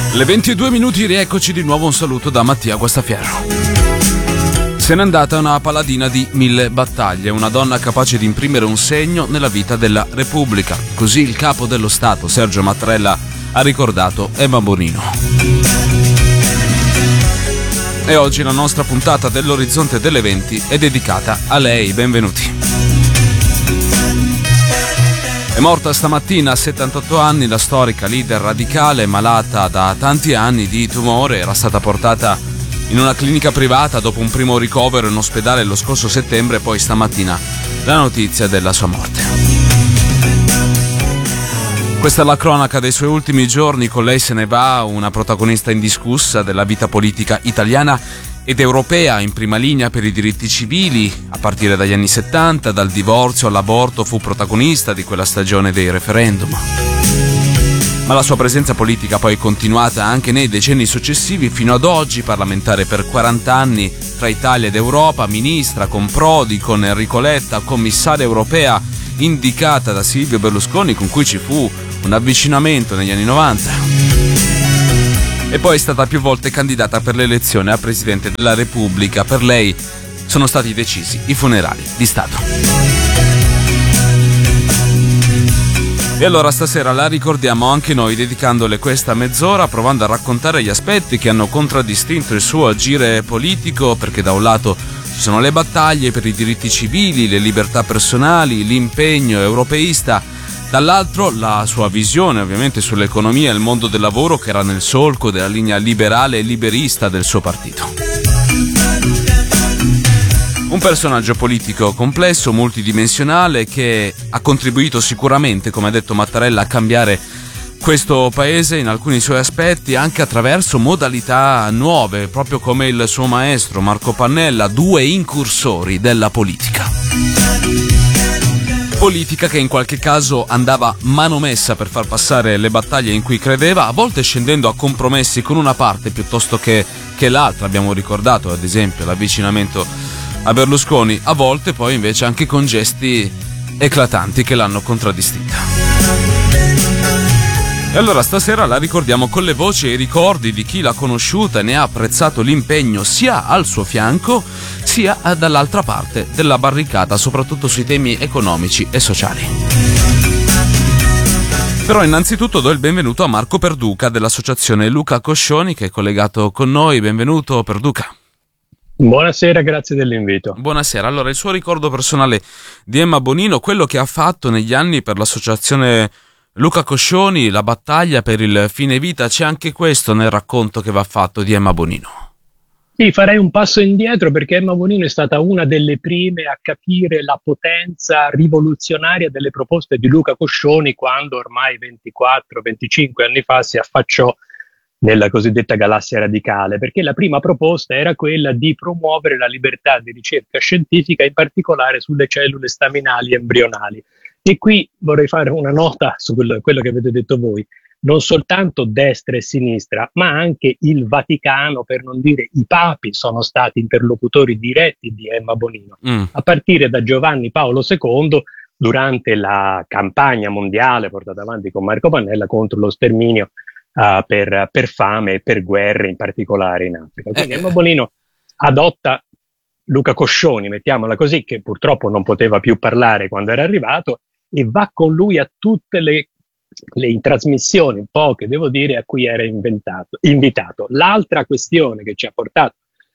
Le 22 minuti, rieccoci di nuovo, un saluto da Mattia Guastaferro. Se n'è andata una paladina di 1000 battaglie, una donna capace di imprimere un segno nella vita della Repubblica. Così il capo dello Stato, Sergio Mattarella, ha ricordato Emma Bonino. E oggi la nostra puntata dell'Orizzonte delle 20 è dedicata a lei. Benvenuti. È morta stamattina a 78 anni la storica leader radicale, malata da tanti anni di tumore. Era stata portata in una clinica privata dopo un primo ricovero in ospedale lo scorso settembre, poi stamattina la notizia della sua morte. Questa è la cronaca dei suoi ultimi giorni. Con lei se ne va una protagonista indiscussa della vita politica italiana ed europea, in prima linea per i diritti civili. A partire dagli anni 70, dal divorzio all'aborto, fu protagonista di quella stagione dei referendum. Ma la sua presenza politica poi è continuata anche nei decenni successivi, fino ad oggi, parlamentare per 40 anni tra Italia ed Europa, ministra con Prodi, con Enrico Letta, commissaria europea indicata da Silvio Berlusconi, con cui ci fu un avvicinamento negli anni 90. E poi è stata più volte candidata per l'elezione a Presidente della Repubblica. Per lei sono stati decisi i funerali di Stato. E allora stasera la ricordiamo anche noi, dedicandole questa mezz'ora, provando a raccontare gli aspetti che hanno contraddistinto il suo agire politico, perché da un lato ci sono le battaglie per i diritti civili, le libertà personali, l'impegno europeista, dall'altro la sua visione ovviamente sull'economia e il mondo del lavoro, che era nel solco della linea liberale e liberista del suo partito. Un personaggio politico complesso, multidimensionale, che ha contribuito sicuramente, come ha detto Mattarella, a cambiare questo paese in alcuni suoi aspetti, anche attraverso modalità nuove, proprio come il suo maestro Marco Pannella, due incursori della politica. Politica che in qualche caso andava manomessa per far passare le battaglie in cui credeva, a volte scendendo a compromessi con una parte piuttosto che l'altra. Abbiamo ricordato ad esempio l'avvicinamento a Berlusconi, a volte poi invece anche con gesti eclatanti che l'hanno contraddistinta. E allora stasera la ricordiamo con le voci e i ricordi di chi l'ha conosciuta e ne ha apprezzato l'impegno sia al suo fianco sia dall'altra parte della barricata, soprattutto sui temi economici e sociali. Però innanzitutto do il benvenuto a Marco Perduca dell'associazione Luca Coscioni, che è collegato con noi. Benvenuto Perduca. Buonasera, grazie dell'invito. Buonasera. Allora, il suo ricordo personale di Emma Bonino, quello che ha fatto negli anni per l'associazione Luca Coscioni, la battaglia per il fine vita, c'è anche questo nel racconto che va fatto di Emma Bonino? Sì, farei un passo indietro, perché Emma Bonino è stata una delle prime a capire la potenza rivoluzionaria delle proposte di Luca Coscioni quando ormai 24-25 anni fa si affacciò nella cosiddetta galassia radicale, perché la prima proposta era quella di promuovere la libertà di ricerca scientifica, in particolare sulle cellule staminali embrionali. E qui vorrei fare una nota su quello che avete detto voi. Non soltanto destra e sinistra, ma anche il Vaticano, per non dire i papi, sono stati interlocutori diretti di Emma Bonino, a partire da Giovanni Paolo II durante la campagna mondiale portata avanti con Marco Pannella contro lo sterminio per fame e per guerre, in particolare in Africa. Quindi Emma Bonino adotta Luca Coscioni, mettiamola così, che purtroppo non poteva più parlare quando era arrivato, e va con lui a tutte le trasmissioni, poche devo dire, a cui era invitato. L'altra questione che ci ha portato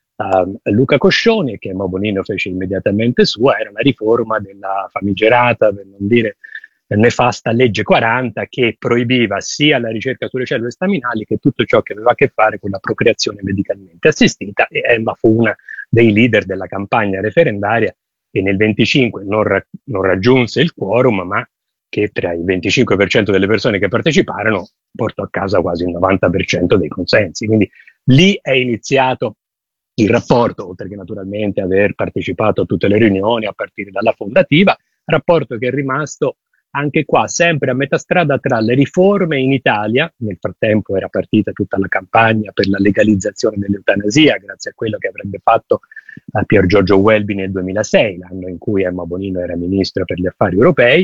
Luca Coscioni, che Emma Bonino fece immediatamente sua, era la riforma della famigerata, per non dire nefasta legge 40, che proibiva sia la ricerca sulle cellule staminali che tutto ciò che aveva a che fare con la procreazione medicalmente assistita. E Emma fu una dei leader della campagna referendaria, che nel 25 non raggiunse il quorum, ma che tra il 25% delle persone che parteciparono portò a casa quasi il 90% dei consensi. Quindi lì è iniziato il rapporto, oltre che naturalmente aver partecipato a tutte le riunioni a partire dalla fondativa, rapporto che è rimasto anche qua sempre a metà strada tra le riforme in Italia. Nel frattempo era partita tutta la campagna per la legalizzazione dell'eutanasia, grazie a quello che avrebbe fatto Pier Giorgio Welby nel 2006, l'anno in cui Emma Bonino era ministro per gli affari europei,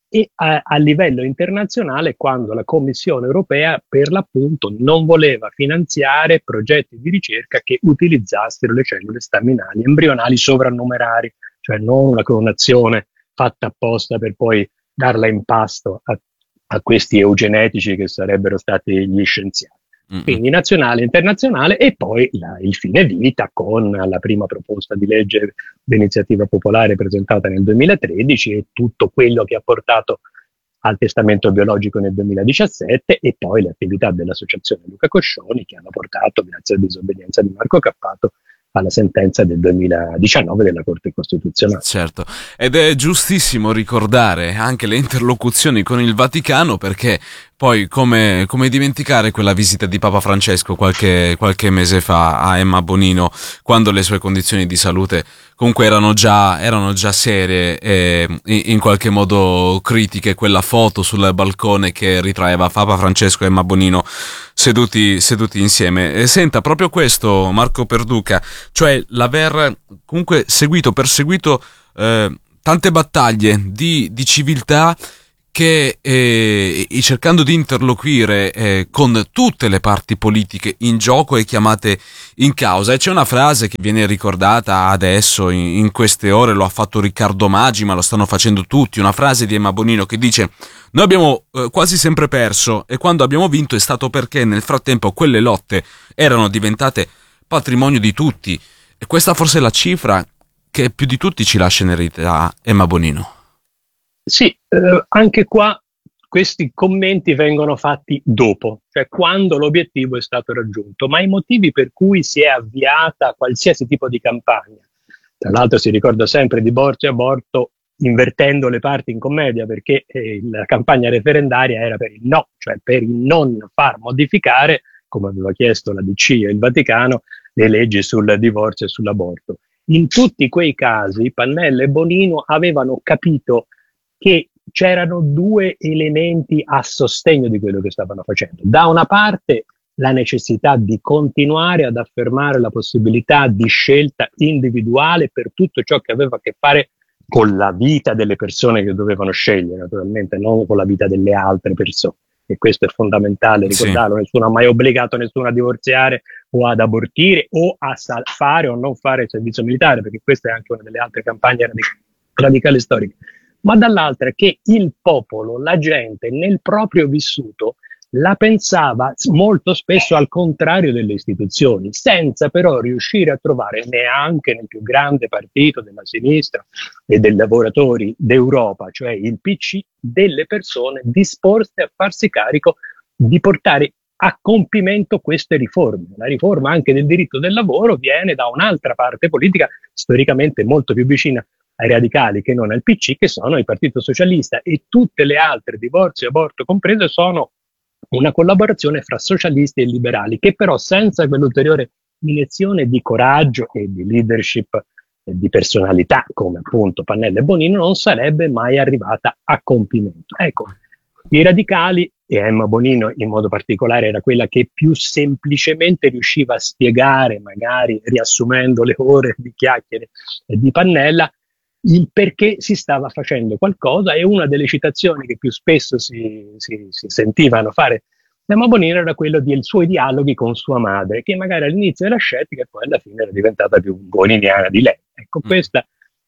e a livello internazionale quando la Commissione europea per l'appunto non voleva finanziare progetti di ricerca che utilizzassero le cellule staminali embrionali sovrannumerari, cioè non una clonazione fatta apposta per poi darla in pasto a questi eugenetici che sarebbero stati gli scienziati. Quindi nazionale e internazionale, e poi il fine vita con la prima proposta di legge d'iniziativa popolare presentata nel 2013 e tutto quello che ha portato al testamento biologico nel 2017 e poi le attività dell'associazione Luca Coscioni che hanno portato, grazie alla disobbedienza di Marco Cappato, alla sentenza del 2019 della Corte Costituzionale. Certo, ed è giustissimo ricordare anche le interlocuzioni con il Vaticano, perché poi come dimenticare quella visita di Papa Francesco qualche mese fa a Emma Bonino, quando le sue condizioni di salute comunque erano già serie e in qualche modo critiche. Quella foto sul balcone che ritraeva Papa Francesco e Emma Bonino seduti insieme. E senta, proprio questo, Marco Perduca, cioè l'aver comunque perseguito tante battaglie di civiltà, che cercando di interloquire con tutte le parti politiche in gioco e chiamate in causa. E c'è una frase che viene ricordata adesso in queste ore, lo ha fatto Riccardo Maggi, ma lo stanno facendo tutti, una frase di Emma Bonino che dice: noi abbiamo quasi sempre perso, e quando abbiamo vinto è stato perché nel frattempo quelle lotte erano diventate patrimonio di tutti. E questa forse è la cifra che più di tutti ci lascia in eredità Emma Bonino. Sì, anche qua questi commenti vengono fatti dopo, cioè quando l'obiettivo è stato raggiunto, ma i motivi per cui si è avviata qualsiasi tipo di campagna, tra l'altro si ricorda sempre di Borzi e aborto invertendo le parti in commedia, perché la campagna referendaria era per il no, cioè per il non far modificare, come aveva chiesto la DC e il Vaticano, le leggi sul divorzio e sull'aborto. In tutti quei casi Pannella e Bonino avevano capito che c'erano due elementi a sostegno di quello che stavano facendo. Da una parte la necessità di continuare ad affermare la possibilità di scelta individuale per tutto ciò che aveva a che fare con la vita delle persone che dovevano scegliere, naturalmente non con la vita delle altre persone. E questo è fondamentale ricordarlo, sì. Nessuno ha mai obbligato nessuno a divorziare o ad abortire o a fare o non fare il servizio militare, perché questa è anche una delle altre campagne radicali storiche. Ma dall'altra che il popolo, la gente nel proprio vissuto la pensava molto spesso al contrario delle istituzioni, senza però riuscire a trovare neanche nel più grande partito della sinistra e dei lavoratori d'Europa, cioè il PC, delle persone disposte a farsi carico di portare a compimento queste riforme. La riforma anche del diritto del lavoro viene da un'altra parte politica storicamente molto più vicina ai radicali che non al PC, che sono il Partito Socialista, e tutte le altre, divorzio e aborto comprese, sono una collaborazione fra socialisti e liberali, che però senza quell'ulteriore iniezione di coraggio e di leadership e di personalità come appunto Pannella e Bonino non sarebbe mai arrivata a compimento. Ecco, i radicali, e Emma Bonino in modo particolare era quella che più semplicemente riusciva a spiegare, magari riassumendo le ore di chiacchiere di Pannella, il perché si stava facendo qualcosa, e una delle citazioni che più spesso si sentivano fare da Emma Bonino era quello dei suoi dialoghi con sua madre, che magari all'inizio era scettica e poi alla fine era diventata più boniniana di lei. Ecco, questa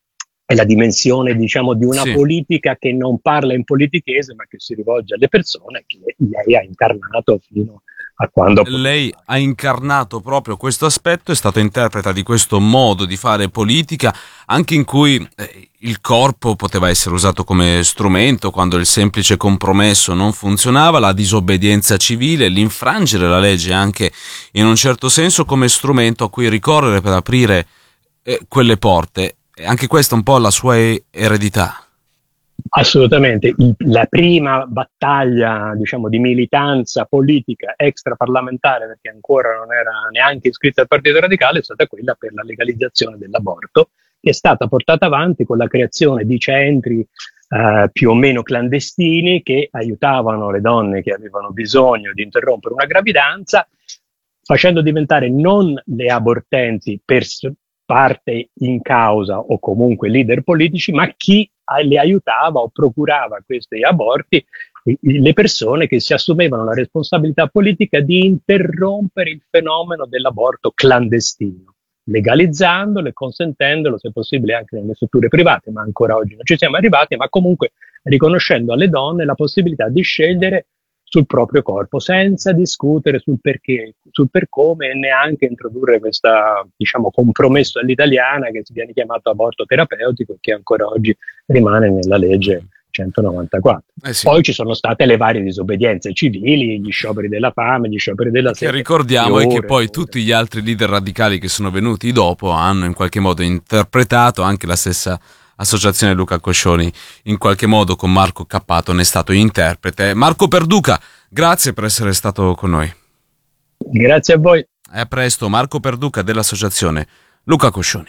è la dimensione, diciamo, di una politica che non parla in politichese, ma che si rivolge alle persone, che lei ha incarnato fino a quando... Lei ha incarnato proprio questo aspetto, è stata interpreta di questo modo di fare politica, anche in cui il corpo poteva essere usato come strumento quando il semplice compromesso non funzionava, la disobbedienza civile, l'infrangere la legge anche in un certo senso come strumento a cui ricorrere per aprire quelle porte. Anche questa è un po' la sua eredità. Assolutamente, la prima battaglia, diciamo, di militanza politica extraparlamentare, perché ancora non era neanche iscritta al Partito Radicale, è stata quella per la legalizzazione dell'aborto, che è stata portata avanti con la creazione di centri più o meno clandestini che aiutavano le donne che avevano bisogno di interrompere una gravidanza, facendo diventare non le abortenti parte in causa o comunque leader politici, ma chi le aiutava o procurava questi aborti le persone che si assumevano la responsabilità politica di interrompere il fenomeno dell'aborto clandestino, legalizzandolo e consentendolo, se possibile, anche nelle strutture private, ma ancora oggi non ci siamo arrivati, ma comunque riconoscendo alle donne la possibilità di scegliere sul proprio corpo, senza discutere sul perché, sul per come e neanche introdurre questa, diciamo, compromesso all'italiana che si viene chiamato aborto terapeutico e che ancora oggi rimane nella legge 194. Sì. Poi ci sono state le varie disobbedienze civili, gli scioperi della fame, gli scioperi della sete. Che ricordiamo è che poi tutti gli altri leader radicali che sono venuti dopo hanno in qualche modo interpretato, anche la stessa associazione Luca Coscioni in qualche modo con Marco Cappato ne è stato interprete. Marco Perduca, grazie per essere stato con noi. Grazie a voi. E a presto. Marco Perduca dell'associazione Luca Coscioni.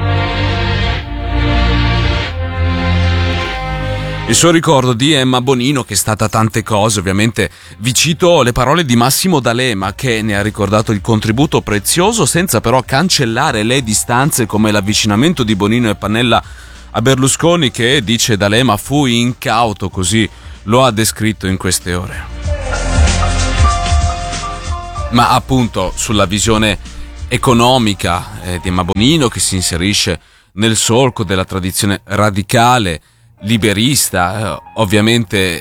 Il suo ricordo di Emma Bonino, che è stata tante cose, ovviamente vi cito le parole di Massimo D'Alema, che ne ha ricordato il contributo prezioso senza però cancellare le distanze, come l'avvicinamento di Bonino e Pannella a Berlusconi, che, dice D'Alema, fu incauto, così lo ha descritto in queste ore. Ma appunto sulla visione economica di Emma Bonino, che si inserisce nel solco della tradizione radicale liberista, ovviamente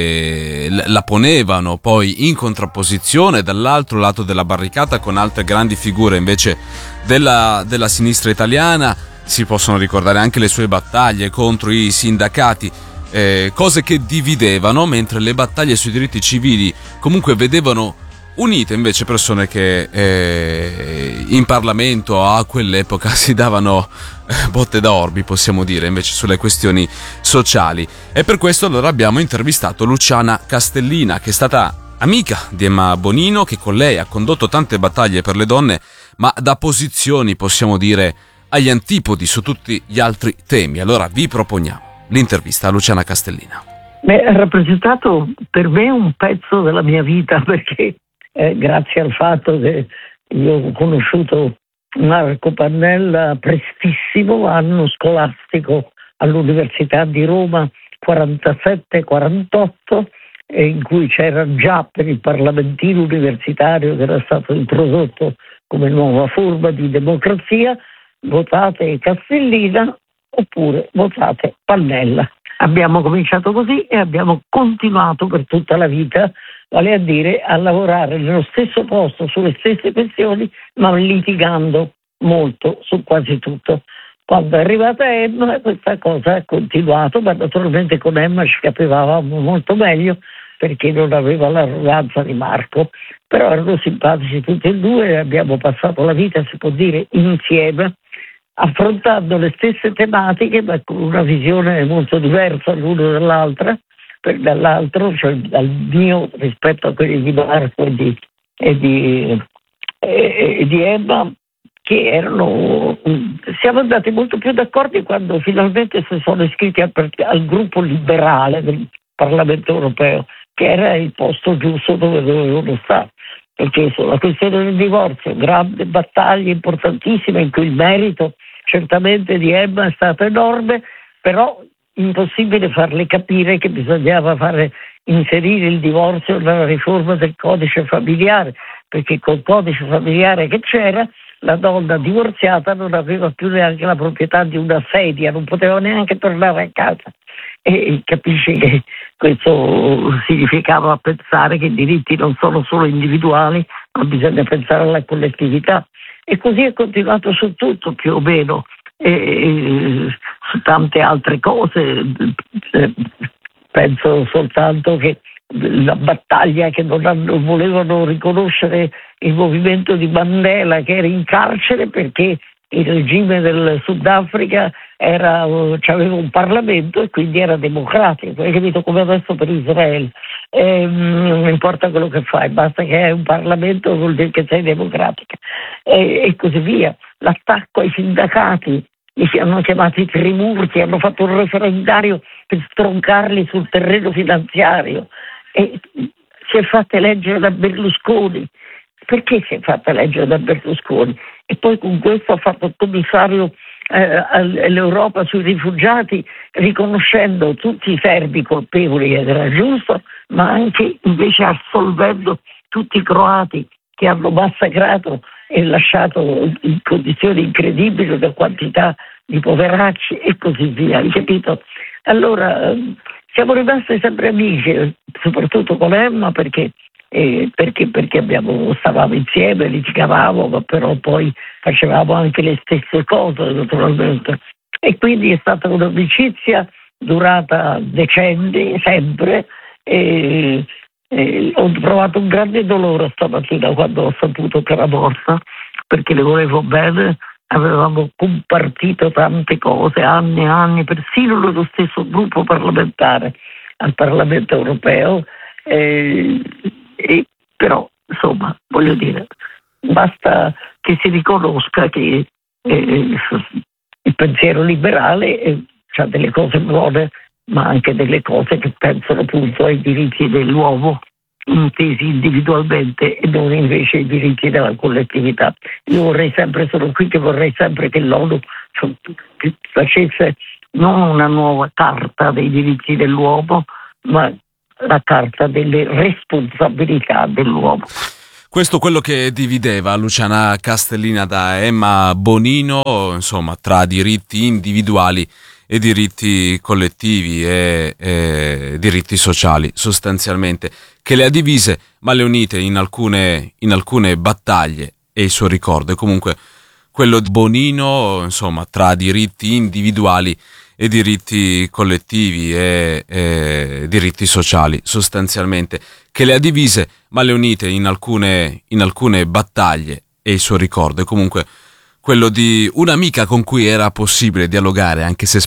la ponevano poi in contrapposizione dall'altro lato della barricata con altre grandi figure invece della sinistra italiana. Si possono ricordare anche le sue battaglie contro i sindacati, cose che dividevano, mentre le battaglie sui diritti civili comunque vedevano unite invece persone che in Parlamento a quell'epoca si davano botte da orbi, possiamo dire, invece sulle questioni sociali. E per questo allora abbiamo intervistato Luciana Castellina, che è stata amica di Emma Bonino, che con lei ha condotto tante battaglie per le donne, ma da posizioni, possiamo dire, agli antipodi su tutti gli altri temi. Allora vi proponiamo l'intervista a Luciana Castellina. Ha rappresentato per me un pezzo della mia vita, perché grazie al fatto che io ho conosciuto Marco Pannella prestissimo, anno scolastico all'Università di Roma 47-48, in cui c'era già per il parlamentino universitario, che era stato introdotto come nuova forma di democrazia, votate Castellina oppure votate Pannella. Abbiamo cominciato così e abbiamo continuato per tutta la vita, vale a dire a lavorare nello stesso posto, sulle stesse questioni, ma litigando molto su quasi tutto. Quando è arrivata Emma questa cosa ha continuato, ma naturalmente con Emma ci capivamo molto meglio perché non aveva l'arroganza di Marco, però erano simpatici tutti e due e abbiamo passato la vita, si può dire, insieme, affrontando le stesse tematiche ma con una visione molto diversa l'uno dall'altro, cioè dal mio rispetto a quelli di Marco e di Emma, che erano, siamo andati molto più d'accordo quando finalmente si sono iscritti al gruppo liberale del Parlamento europeo, che era il posto giusto dove dovevano stare, perché sulla questione del divorzio, grande battaglia importantissima in cui il merito certamente di Emma è stato enorme, però impossibile farle capire che bisognava inserire il divorzio nella riforma del codice familiare, perché col codice familiare che c'era la donna divorziata non aveva più neanche la proprietà di una sedia, non poteva neanche tornare a casa. E capisci che questo significava pensare che i diritti non sono solo individuali, ma bisogna pensare alla collettività. E così è continuato su tutto più o meno, e su tante altre cose. Penso soltanto che la battaglia che non volevano riconoscere il movimento di Mandela, che era in carcere perché il regime del Sudafrica aveva un Parlamento e quindi era democratico, hai capito, come adesso per Israele. Non importa quello che fai, basta che hai un Parlamento, vuol dire che sei democratica, e così via. L'attacco ai sindacati, li hanno chiamati trimurti, hanno fatto un referendario per stroncarli sul terreno finanziario e si è fatta eleggere da Berlusconi. Perché si è fatta eleggere da Berlusconi? E poi con questo ha fatto il commissario all'Europa sui rifugiati, riconoscendo tutti i serbi colpevoli, ed era giusto, ma anche invece assolvendo tutti i croati che hanno massacrato e lasciato in condizioni incredibili una quantità di poveracci e così via, hai capito? Allora siamo rimasti sempre amici, soprattutto con Emma, perché stavamo insieme, litigavamo, ma però poi facevamo anche le stesse cose naturalmente, e quindi è stata un'amicizia durata decenni, sempre, e ho provato un grande dolore stamattina quando ho saputo che era morta, perché le volevo bene, avevamo compartito tante cose, anni e anni, persino nello stesso gruppo parlamentare al Parlamento europeo, però insomma, voglio dire, basta che si riconosca che il pensiero liberale ha delle cose buone, ma anche delle cose che pensano appunto ai diritti dell'uomo intesi individualmente e non invece ai diritti della collettività. Io sono qui che vorrei sempre che l'ONU facesse non una nuova carta dei diritti dell'uomo, ma la carta delle responsabilità dell'uomo. Questo è quello che divideva Luciana Castellina da Emma Bonino, insomma, tra diritti individuali e diritti collettivi e diritti sociali, sostanzialmente, che le ha divise ma le ha unite in alcune battaglie, e il suo ricordo è comunque quello di Bonino, insomma, tra diritti individuali e diritti collettivi e diritti sociali, sostanzialmente, che le ha divise ma le ha unite in alcune battaglie, e il suo ricordo è comunque quello di un'amica con cui era possibile dialogare, anche se